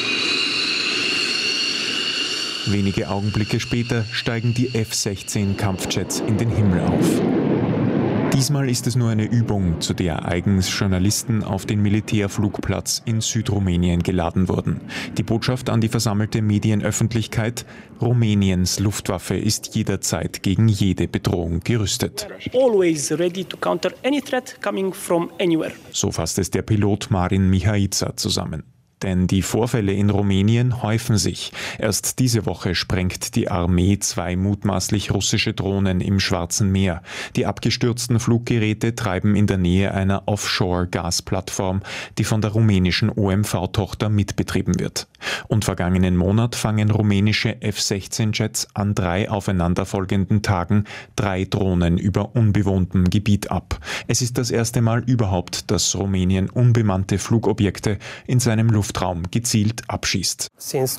Wenige Augenblicke später steigen die F sechzehn Kampfjets in den Himmel auf. Diesmal ist es nur eine Übung, zu der eigens Journalisten auf den Militärflugplatz in Südrumänien geladen wurden. Die Botschaft an die versammelte Medienöffentlichkeit: Rumäniens Luftwaffe ist jederzeit gegen jede Bedrohung gerüstet. So fasst es der Pilot Marin Mihaița zusammen. Denn die Vorfälle in Rumänien häufen sich. Erst diese Woche sprengt die Armee zwei mutmaßlich russische Drohnen im Schwarzen Meer. Die abgestürzten Fluggeräte treiben in der Nähe einer Offshore-Gasplattform, die von der rumänischen O M V-Tochter mitbetrieben wird. Und vergangenen Monat fangen rumänische F sechzehn Jets an drei aufeinanderfolgenden Tagen drei Drohnen über unbewohntem Gebiet ab. Es ist das erste Mal überhaupt, dass Rumänien unbemannte Flugobjekte in seinem Luft Luftraum gezielt abschießt. Seit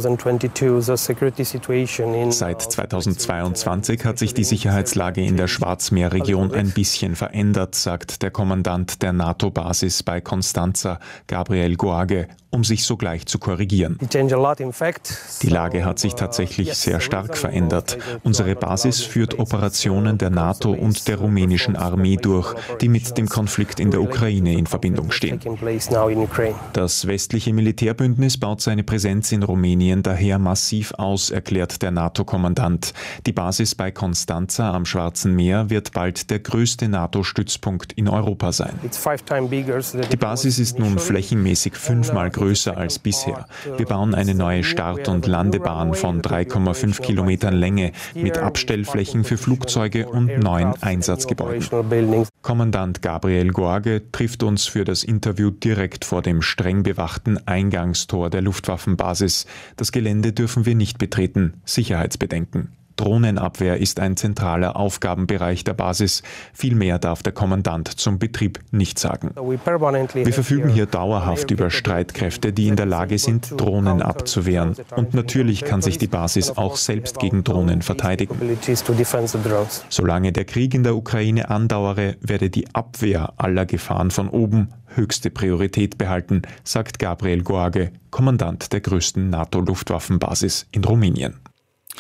zweitausendzweiundzwanzig hat sich die Sicherheitslage in der Schwarzmeerregion ein bisschen verändert, sagt der Kommandant der NATO-Basis bei Constanța, Gabriel Goage, um sich sogleich zu korrigieren. Die Lage hat sich tatsächlich sehr stark verändert. Unsere Basis führt Operationen der NATO und der rumänischen Armee durch, die mit dem Konflikt in der Ukraine in Verbindung stehen. Das westliche Militärbündnis baut seine Präsenz in Rumänien daher massiv aus, erklärt der NATO-Kommandant. Die Basis bei Constanța am Schwarzen Meer wird bald der größte NATO-Stützpunkt in Europa sein. Die Basis ist nun flächenmäßig fünfmal größer als bisher. Wir bauen eine neue Start- und Landebahn von drei Komma fünf Kilometern Länge mit Abstellflächen für Flugzeuge und neun Einsatzgebäuden. Kommandant Gabriel Goage trifft uns für das Interview direkt vor dem streng bewachten Eingangstor der Luftwaffenbasis. Das Gelände dürfen wir nicht betreten. Sicherheitsbedenken. Drohnenabwehr ist ein zentraler Aufgabenbereich der Basis. Viel mehr darf der Kommandant zum Betrieb nicht sagen. Wir verfügen hier dauerhaft über Streitkräfte, die in der Lage sind, Drohnen abzuwehren. Und natürlich kann sich die Basis auch selbst gegen Drohnen verteidigen. Solange der Krieg in der Ukraine andauere, werde die Abwehr aller Gefahren von oben höchste Priorität behalten, sagt Gabriel Goage, Kommandant der größten NATO-Luftwaffenbasis in Rumänien.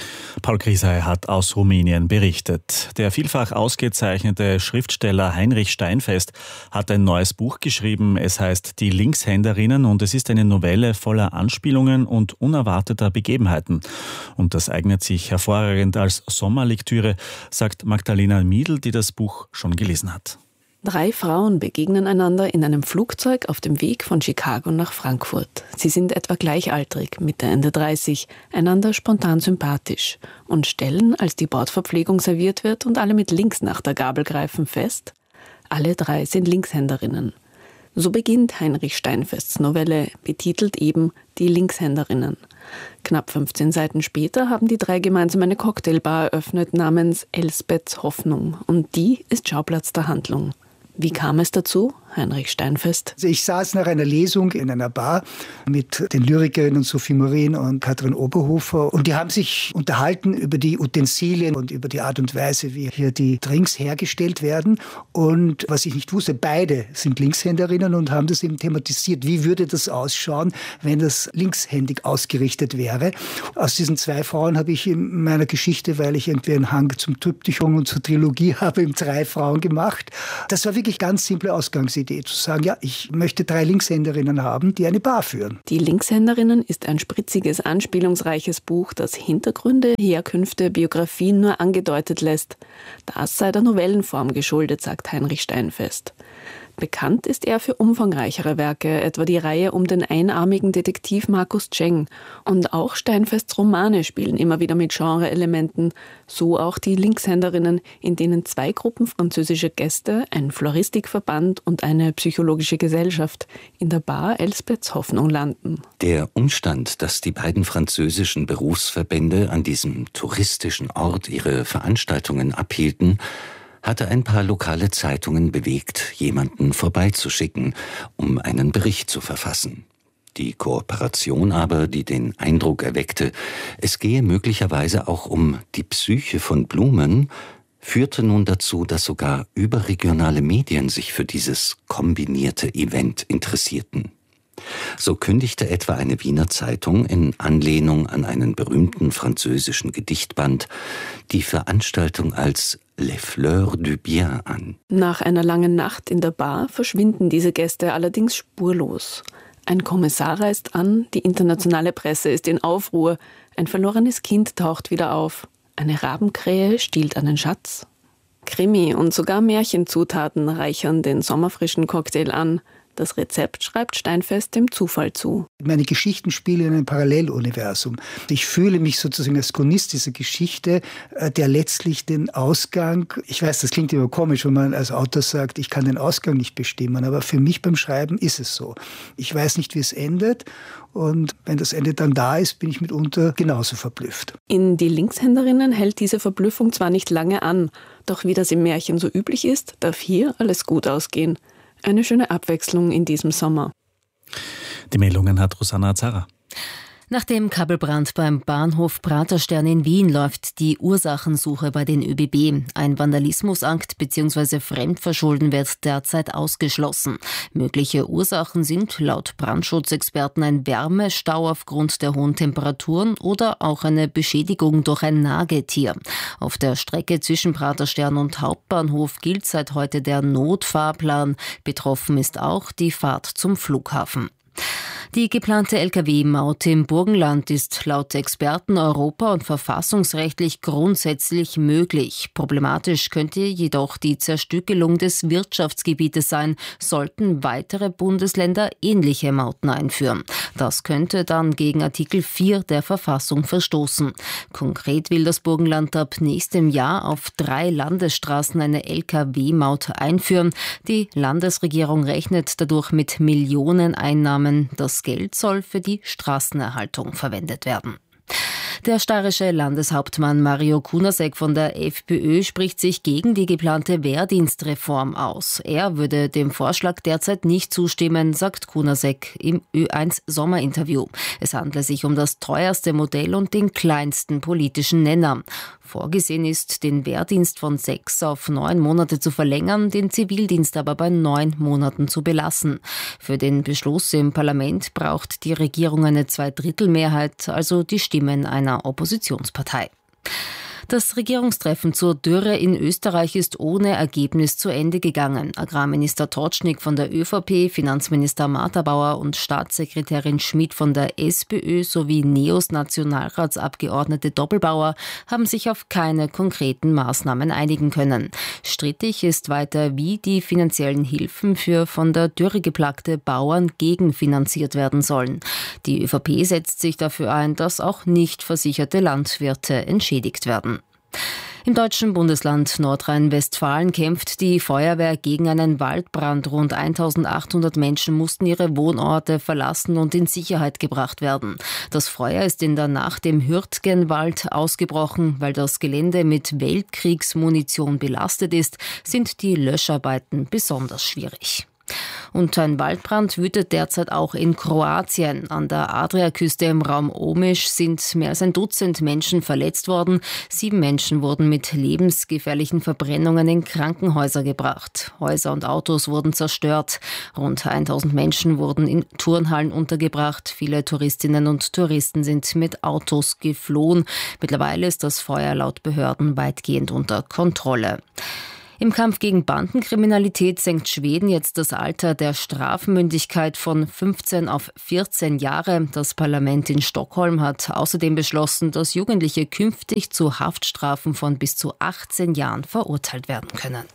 Paul Grisey hat aus Rumänien berichtet. Der vielfach ausgezeichnete Schriftsteller Heinrich Steinfest hat ein neues Buch geschrieben. Es heißt Die Linkshänderinnen und es ist eine Novelle voller Anspielungen und unerwarteter Begebenheiten. Und das eignet sich hervorragend als Sommerlektüre, sagt Magdalena Miedl, die das Buch schon gelesen hat. Drei Frauen begegnen einander in einem Flugzeug auf dem Weg von Chicago nach Frankfurt. Sie sind etwa gleichaltrig, Mitte, Ende dreißig, einander spontan sympathisch und stellen, als die Bordverpflegung serviert wird und alle mit links nach der Gabel greifen, fest: Alle drei sind Linkshänderinnen. So beginnt Heinrich Steinfests Novelle, betitelt eben Die Linkshänderinnen. Knapp fünfzehn Seiten später haben die drei gemeinsam eine Cocktailbar eröffnet namens Elsbeths Hoffnung und die ist Schauplatz der Handlung. Wie kam es dazu? Heinrich Steinfest. Also ich saß nach einer Lesung in einer Bar mit den Lyrikerinnen Sophie Morin und Katrin Oberhofer und die haben sich unterhalten über die Utensilien und über die Art und Weise, wie hier die Drinks hergestellt werden. Und was ich nicht wusste, beide sind Linkshänderinnen und haben das eben thematisiert. Wie würde das ausschauen, wenn das linkshändig ausgerichtet wäre? Aus diesen zwei Frauen habe ich in meiner Geschichte, weil ich irgendwie einen Hang zum Triptychon und zur Trilogie habe, eben drei Frauen gemacht. Das war wirklich ganz simple Ausgangsidee. Zu sagen, ja, ich möchte drei Linkshänderinnen haben, die eine Bar führen. Die Linkshänderinnen ist ein spritziges, anspielungsreiches Buch, das Hintergründe, Herkünfte, Biografien nur angedeutet lässt. Das sei der Novellenform geschuldet, sagt Heinrich Steinfest. Bekannt ist er für umfangreichere Werke, etwa die Reihe um den einarmigen Detektiv Markus Ceng. Und auch Steinfests Romane spielen immer wieder mit Genre-Elementen, so auch die Linkshänderinnen, in denen zwei Gruppen französischer Gäste, ein Floristikverband und eine psychologische Gesellschaft in der Bar Elsbeths Hoffnung landen. Der Umstand, dass die beiden französischen Berufsverbände an diesem touristischen Ort ihre Veranstaltungen abhielten, hatte ein paar lokale Zeitungen bewegt, jemanden vorbeizuschicken, um einen Bericht zu verfassen. Die Kooperation aber, die den Eindruck erweckte, es gehe möglicherweise auch um die Psyche von Blumen, führte nun dazu, dass sogar überregionale Medien sich für dieses kombinierte Event interessierten. So kündigte etwa eine Wiener Zeitung in Anlehnung an einen berühmten französischen Gedichtband die Veranstaltung als Les Fleurs du Bien an. Nach einer langen Nacht in der Bar verschwinden diese Gäste allerdings spurlos. Ein Kommissar reist an, die internationale Presse ist in Aufruhr, ein verlorenes Kind taucht wieder auf, eine Rabenkrähe stiehlt einen Schatz. Krimi und sogar Märchenzutaten reichern den sommerfrischen Cocktail an. Das Rezept schreibt Steinfest dem Zufall zu. Meine Geschichten spielen in einem Paralleluniversum. Ich fühle mich sozusagen als Chronist dieser Geschichte, der letztlich den Ausgang, ich weiß, das klingt immer komisch, wenn man als Autor sagt, ich kann den Ausgang nicht bestimmen, aber für mich beim Schreiben ist es so. Ich weiß nicht, wie es endet und wenn das Ende dann da ist, bin ich mitunter genauso verblüfft. In Die Linkshänderinnen hält diese Verblüffung zwar nicht lange an, doch wie das im Märchen so üblich ist, darf hier alles gut ausgehen. Eine schöne Abwechslung in diesem Sommer. Die Meldungen hat Rosanna Zara. Nach dem Kabelbrand beim Bahnhof Praterstern in Wien läuft die Ursachensuche bei den Ö B B. Ein Vandalismusakt bzw. Fremdverschulden wird derzeit ausgeschlossen. Mögliche Ursachen sind laut Brandschutzexperten ein Wärmestau aufgrund der hohen Temperaturen oder auch eine Beschädigung durch ein Nagetier. Auf der Strecke zwischen Praterstern und Hauptbahnhof gilt seit heute der Notfahrplan. Betroffen ist auch die Fahrt zum Flughafen. Die geplante L K W-Maut im Burgenland ist laut Experten europa- und verfassungsrechtlich grundsätzlich möglich. Problematisch könnte jedoch die Zerstückelung des Wirtschaftsgebietes sein, sollten weitere Bundesländer ähnliche Mauten einführen. Das könnte dann gegen Artikel vier der Verfassung verstoßen. Konkret will das Burgenland ab nächstem Jahr auf drei Landesstraßen eine L K W-Maut einführen. Die Landesregierung rechnet dadurch mit Millioneneinnahmen. Das Geld soll für die Straßenerhaltung verwendet werden. Der steirische Landeshauptmann Mario Kunasek von der FPÖ spricht sich gegen die geplante Wehrdienstreform aus. Er würde dem Vorschlag derzeit nicht zustimmen, sagt Kunasek im Ö eins Sommerinterview. Es handle sich um das teuerste Modell und den kleinsten politischen Nenner. Vorgesehen ist, den Wehrdienst von sechs auf neun Monate zu verlängern, den Zivildienst aber bei neun Monaten zu belassen. Für den Beschluss im Parlament braucht die Regierung eine Zweidrittelmehrheit, also die Stimmen einer Oppositionspartei. Das Regierungstreffen zur Dürre in Österreich ist ohne Ergebnis zu Ende gegangen. Agrarminister Totschnig von der ÖVP, Finanzminister Martha-Bauer und Staatssekretärin Schmid von der SPÖ sowie Neos Nationalratsabgeordnete Doppelbauer haben sich auf keine konkreten Maßnahmen einigen können. Strittig ist weiter, wie die finanziellen Hilfen für von der Dürre geplagte Bauern gegenfinanziert werden sollen. Die ÖVP setzt sich dafür ein, dass auch nicht versicherte Landwirte entschädigt werden. Im deutschen Bundesland Nordrhein-Westfalen kämpft die Feuerwehr gegen einen Waldbrand. Rund eintausendachthundert Menschen mussten ihre Wohnorte verlassen und in Sicherheit gebracht werden. Das Feuer ist in der Nacht im Hürtgenwald ausgebrochen. Weil das Gelände mit Weltkriegsmunition belastet ist, sind die Löscharbeiten besonders schwierig. Und ein Waldbrand wütet derzeit auch in Kroatien. An der Adriaküste im Raum Omiš sind mehr als ein Dutzend Menschen verletzt worden. Sieben Menschen wurden mit lebensgefährlichen Verbrennungen in Krankenhäuser gebracht. Häuser und Autos wurden zerstört. Rund tausend Menschen wurden in Turnhallen untergebracht. Viele Touristinnen und Touristen sind mit Autos geflohen. Mittlerweile ist das Feuer laut Behörden weitgehend unter Kontrolle. Im Kampf gegen Bandenkriminalität senkt Schweden jetzt das Alter der Strafmündigkeit von fünfzehn auf vierzehn Jahre. Das Parlament in Stockholm hat außerdem beschlossen, dass Jugendliche künftig zu Haftstrafen von bis zu achtzehn Jahren verurteilt werden können.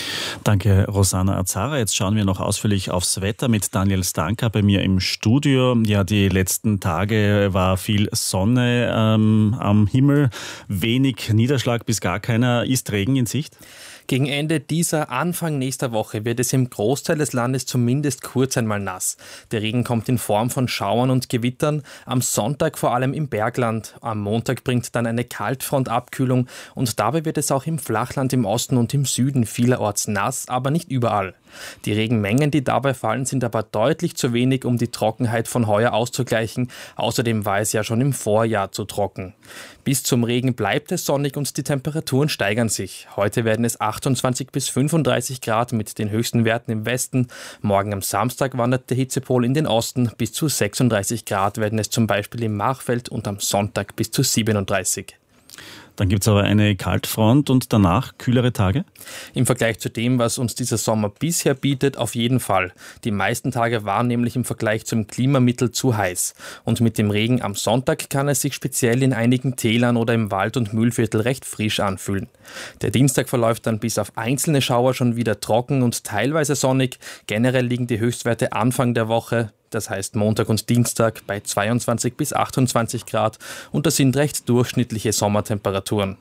Danke, Rosanna Azara. Jetzt schauen wir noch ausführlich aufs Wetter mit Daniel Stanka bei mir im Studio. Ja, die letzten Tage war viel Sonne ähm, am Himmel, wenig Niederschlag bis gar keiner. Ist Regen in Sicht? Gegen Ende dieser, Anfang nächster Woche wird es im Großteil des Landes zumindest kurz einmal nass. Der Regen kommt in Form von Schauern und Gewittern, am Sonntag vor allem im Bergland. Am Montag bringt dann eine Kaltfrontabkühlung und dabei wird es auch im Flachland im Osten und im Süden vielerorts nass, aber nicht überall. Die Regenmengen, die dabei fallen, sind aber deutlich zu wenig, um die Trockenheit von heuer auszugleichen. Außerdem war es ja schon im Vorjahr zu trocken. Bis zum Regen bleibt es sonnig und die Temperaturen steigern sich. Heute werden es achtundzwanzig bis fünfunddreißig Grad mit den höchsten Werten im Westen. Morgen am Samstag wandert der Hitzepol in den Osten. Bis zu sechsunddreißig Grad werden es zum Beispiel im Machfeld und am Sonntag bis zu siebenunddreißig. Dann gibt es aber eine Kaltfront und danach kühlere Tage? Im Vergleich zu dem, was uns dieser Sommer bisher bietet, auf jeden Fall. Die meisten Tage waren nämlich im Vergleich zum Klimamittel zu heiß. Und mit dem Regen am Sonntag kann es sich speziell in einigen Tälern oder im Wald- und Mühlviertel recht frisch anfühlen. Der Dienstag verläuft dann bis auf einzelne Schauer schon wieder trocken und teilweise sonnig. Generell liegen die Höchstwerte Anfang der Woche, das heißt Montag und Dienstag, bei zweiundzwanzig bis achtundzwanzig Grad und das sind recht durchschnittliche Sommertemperaturen.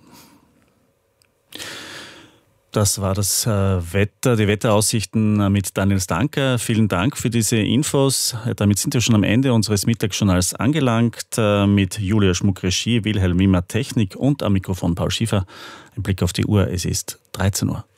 Das war das äh, Wetter, die Wetteraussichten mit Daniel Stanka. Vielen Dank für diese Infos. Damit sind wir schon am Ende unseres Mittagsjournals angelangt. Äh, mit Julia Schmuck-Regie, Wilhelm Wimmer Technik und am Mikrofon Paul Schiefer. Ein Blick auf die Uhr, es ist dreizehn Uhr.